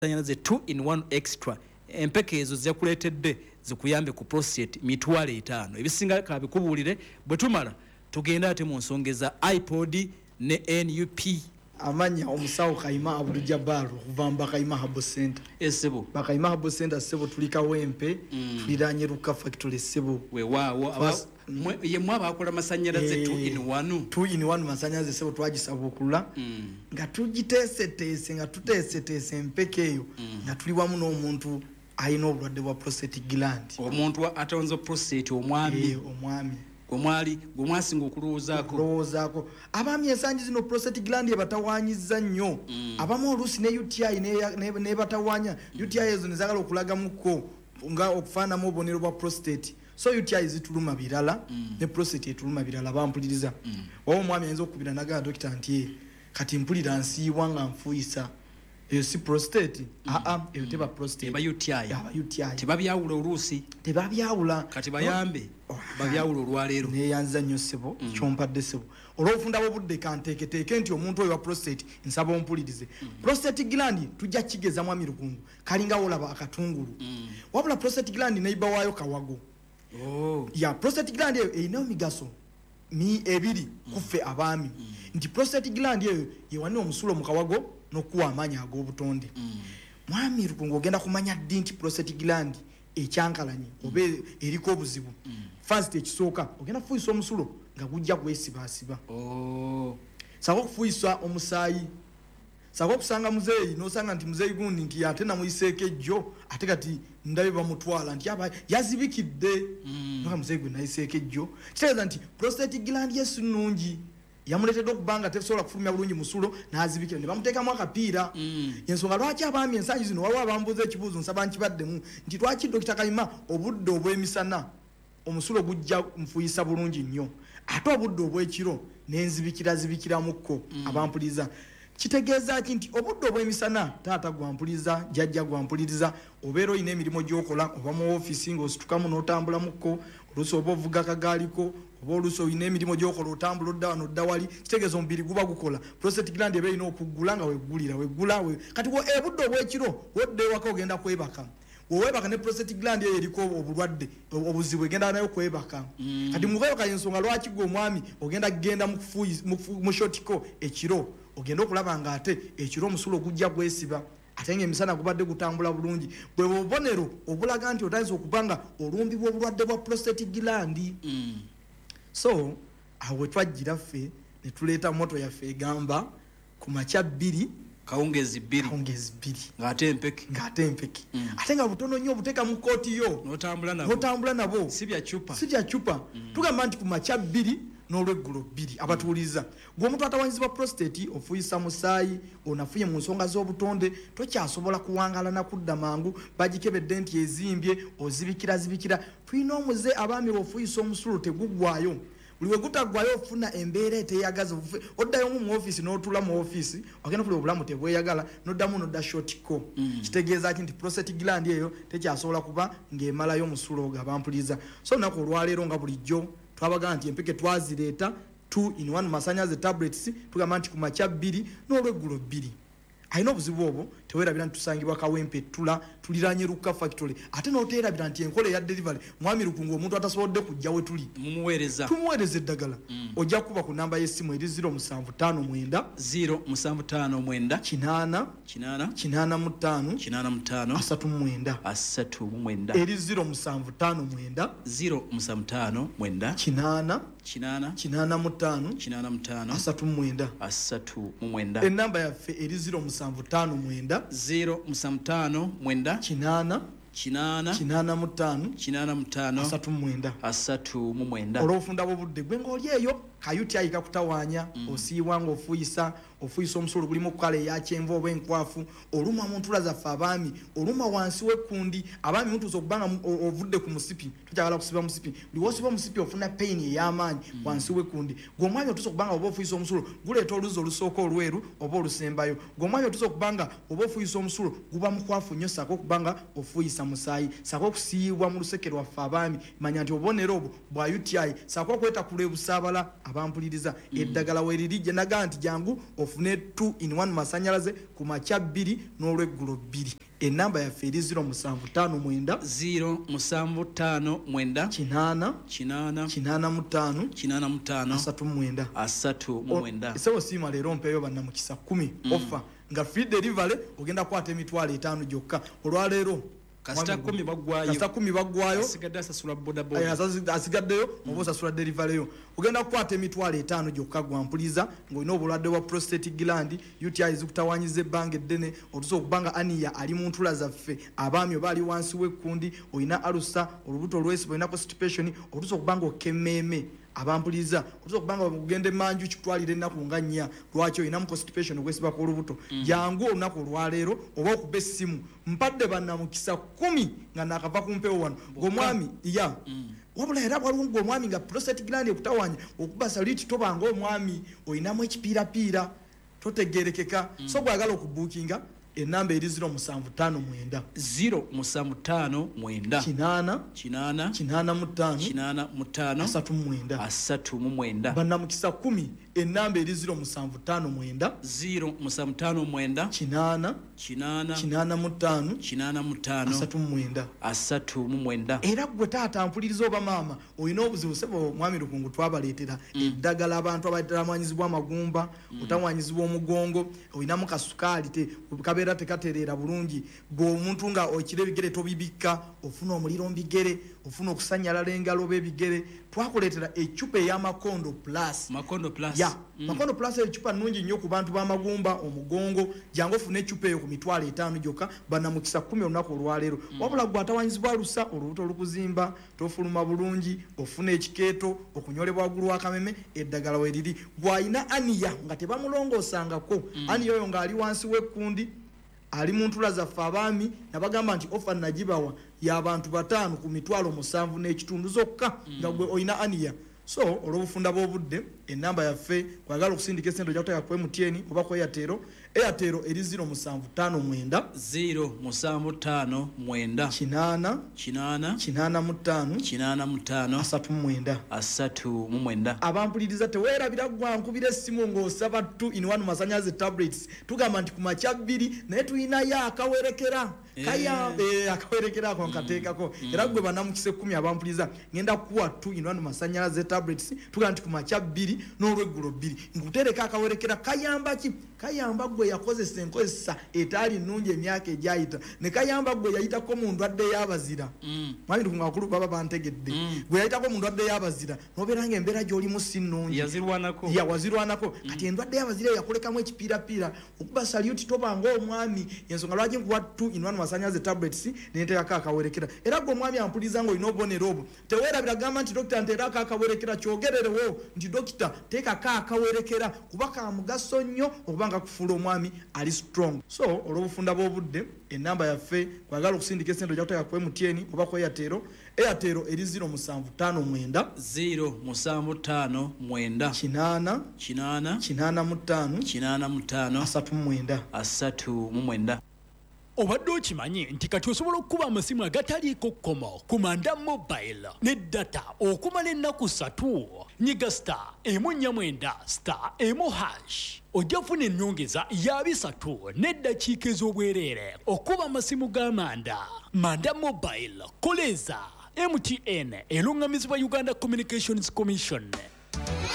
masannyalaze 2-in-1 extra empeke ezo zyakuleetedde zikuyambe ku prostate mitwalo 5 ebisinga kabikubuulire bwe tumala tugenda ate mu nsonga za iPod ne NUP. Amanya omusawo Kayima Abdul Jabbar kuva Bakayima Habo Center. Esebo Bakayima Habo Center sebo tulika wempe tuliranye Ruka Factory sebo. Wewawo ye mwaba akola masannyalaze 2-in-1 masannyalaze sebo twagisaba okulula nga tugiteeseteese nga tuteeseteese empeke eyo nga tuli wamu n'omuntu ayina obulwadde bwa prostate gland. Omuntu atonzo prostate omwami gomwasinga okulowoozaako abaami ensangi zino prostate gland ebatawaanyiza nnyo abamu oluusi ne UTI nebatawaanya UTI ezo nezagala okulagamuko nga okufaanamu obubonero bwa prostate. So UTI zituluma birala ne prostate etuluma birala bampuliriza omwami ayinza okukubira nagala dokita nti kati mpulira nsiibwa nga nfuyisa eyo si prostate eyo teba prostate eba UTI tebabyawula oluusi kati bayambe babyawula olwaleero neyanza nnyo sebo kyompadde sebo olw'ofunda bobudde kanteeketeeke nti omuntu oyo wa prostate nsaba ompulirize prostate gland tujja kigeza mwami Lukungu kalinga olaba akatungulu wabula prostate gland neiba waayo kawago ya prostate gland eyo erina emigaso ebiri kuffe abaami nti prostate gland eyo yewanira omusulo mu kawago n'okuwa amaanyi ag'obutonde mwami Lukungu ogenda kumanya ddi nti prostate gland ekyankalanye oba eriko obuzibu first ekisooka ogenda kufuyisa omusulo nga gujja gwesibaasiba sako okufuyisa omusaayi sako okusanga muzeeyi n'osanga nti muzeeyi gundi nti ate namuyiseeko ejjo ate kati ndabe bamutwala nti yazibikidde noka muzeeyi gwe nayiseeko ejjo kitegeeza nti prostate gland yesu nnungi yamuleetedde okubanga tesobola kufulumya bulungi musulo n'azibikira ne bamuteekamu akapiira ensonga lwaki abaami ensangi zino waliwo abambuuza ekibuuzo nsaba nkibaddemu nti lwaki Dr. Kayima obudde obw'emisana omusulo gujja nfuyisa bulungi nnyo ate obudde obw'ekiro nenzibikiramuko abampuliriza kitegeeza ki nti obudde obw'emisana taata gwampuliza jjajja gwampuliza obeera olina emirimu gy'okola oba mu ofiisi ng'ositukamu n'otambulamuko oluusi oba ovuga akagaaliko oba oluusi olina emirimu gy'okola otambula odda wano odda wali kitegeeza omubiri guba gukola prostate gland eba erina okuggula nga weggula kati ebudde obw'ekiro wodda ewaka ogenda kwebaka weebaka ne prostate gland eyo eriko obulwadde obuzibu egenda nayo kwebaka kati mukwebaka yensonga lwaki gwe omwami ogenda kugenda mu shotiko ekiro ogenda okulaba nga ate ekiro omusulo gujja gwesiba ate ng'emisana gubadde gutambula bulungi bwe bubonero obulaga nti otandise okubanga olumbibwa obulwadde bwa prostate gland. So awe twajjira ffe ne tuleeta moto yaffe egamba ku makya 2 kawungezi 2 ng'ate empeke ate nga butono nnyo obuteeka mu kooti yo n'otambula nabo si bya cupa tugamba nti ku makya 2 n'olweggulo 2 abatuuliza gwe omuntu atawanyizibwa prostate ofuyisa musaayi onafuye mu nsonga z'obutonde tokyasobola kuwangala na kudda mangu bagikebedde nti ezimbye ozibikira tulina omuze abaami ofuyisa omusulo tegugwayo buli we gutaggwayo ofuna embeera eteyagaza oddayo mu office n'otula mu office ogenda kuli obulamu tebweyagala n'oddamu n'odda shotiko kitegeeza nti prostate gland eyo tekyasobola kuba ng'emalayo omusulo gabampuliza so nako olwaleero nga bulijjo twabaga nti empeke twazireeta 2-in-1 masannyalaze tablets tugamba nti ku makya 2 n'olweggulo 2 alina obuzibu obwo teweerabira nti tusangibwa Kawempe tuliranye Ruka Factory ate n'oteerabira nti enkola eya delivery mwami Lukungu omuntu atasobodde kujja we tuli tumuweereza eddagala ojja kuba ku namba y'essimu eri 0759 85 eri 0759 enamba yaffe eri 0759 olw'ofunda bw'obudde gwe ng'oli eyo kayuti ayika kutawaanya osiibwa ng'ofuyisa omusulo gulimu kukala eya kyenvu oba enkwafu oluma mu ntula zaffe abaami oluma wansi w'ekkundi abaami mutuusa okubanga ovudde ku musipi tokyagala kusiba musipi buli wosiba omusipi ofuna paini ey'amaanyi wansi w'ekkundi gw'omwami otuusa okubanga oba ofuyisa omusulo guleeta oluzi olusooka olweru oba olusembayo gw'omwami otuusa okubanga oba ofuyisa omusulo guba mukwafu nnyo sako okubanga ofuyisa musaayi sako okusiibwa mu luseke lwaffe abaami manya nti obubonero obwo bwa UTI sako okwetakula ebusaabala abampuliriza eddagala weriri gye nagaa nti jangu ofune 2-in-1 masanyalaze ku makya 2 n'olweggulo 2 enamba yaffe eri 0759 08 esebo siima leero mpeeyo bannamukisa 10 offer nga free delivery ogenda kwata emitwalo 5 gyokka olwaleero kasita 10 baggwayo asigaddeyo oba osasula delivery yo ogenda kukwata emitwalo 5 gyokka gwampuliza ng'olina obulwadde bwa prostate gland UTI zikutawanyiza ebbanga eddene otusa okubanga aniya ali mu ntula zaffe abaami oba ali wansi w'ekkundi olina alusa olubuto olwesiba olina constipation otusa okubanga okemeeme abampuliza otusa okubanga ogende manju kitwalire ennaku nga 4 lwaki olinamu constipation okwesibako olubuto jangu olunaku olwaleero oba okuba essimu mpadde bannamukisa 10 nga nakava ku mpewo wano ng'omwami wabula era waliwo ng'omwami nga prostate gland ekutawanya okuba saliti tobanga omwami olinamu ekipiirapiira totegerekeka so gwagala okubuukinga enamba eri 0759 08 bannamukisa 10 enamba eri 0759 08 era gwe taata mpuliriza oba maama olina obuzibu sebo mwami Lukungu twabaleetera eddagala abantu abatamanyizibwa amagumba otamanyizibwa omugongo olinamu kasukaali kabeera tekatereera bulungi gwe omuntu nga okira ebigere tobibikka ofuna omuliro mu bigere ofuna okusanyalala engalo b'ebigere twakuleetera ecupa ey'amakondo plus makondo plus ecupa nnungi nnyo ku bantu b'amagumba omugongo jangu ofuna ecupa eyo ku mitwalo 5 gyokka bannamukisa 10 olunaku olwaleero wabula gwe atawanyizibwa lusa olubuto olukuzimba tofuluma bulungi ofuna ekikeeto okunyolebwa waggulu w'akameme eddagala weriri gw'alina aniya nga tebamulongoosangako aniya oyo ng'ali wansi w'ekkundi ali mu ntula zaffe abaami nabagamba nti ofa nagibawa y'abantu 5 ku mitwalo 7 n'ekitundu zokka nga gwe olina aniya so olw'obufunda bw'obudde enamba yaffe kwagala okusindika esente ojja kuteeka ku MTN oba ku Airtel eri 0759 08 abampuliriza teweerabira gwankubira essimu ng'osaba 2-in-1 masanyalaze tablets tugamba nti ku makya 2 naye tulinayo akawerekera akawerekera ako nkateekako era gwe bannamukisa 10 abampuliriza ngenda kuwa 2-in-1 masanyalaze tablets tugamba nti ku makya 2 n'olweggulo 2 nkutereka akawerekera kayamba gwe yakozesa enkozesa etaali nnungi emyaka egyayita ne kayamba gwe yayitako mu ndwadde y'abazira mwami Lukungu akulu baba bantegedde gwe yayitako mu ndwadde y'abazira n'obeera nga embeera gy'olimu si nnungi wazirwanako kati endwadde y'abazira yakolekamu ekipiirapiira okuba saluti tobanga omwami ensonga lwaki nkuwa 2-in-1 masanyalaze tablets nenteekako akawerekera era gwe omwami ampuliza nga olina obubonero obwo teweerabira gamba nti dokita nteerako akawerekera kyogererewo nti dokita teekako akawerekera kuba ka mugaso nnyo okuba nga kufuula omwami ali strong so olw'obufunda bw'obudde enamba yaffe kwagala okusindika esente ojja kuteeka ku MTN oba ku Airtel eri 0759 08 obadde okimanyi nti kati osobola okukuba amasimu agataliiko kkomo ku Manda Mobile ne data okumala ennaku 3 nyiga *149*1# ojja funa ennyongeza ya 3 n'eddakiika ez'obwereere okuba amasimu ga Manda Mobile koleza MTN erungamizibwa Uganda Communications Commission.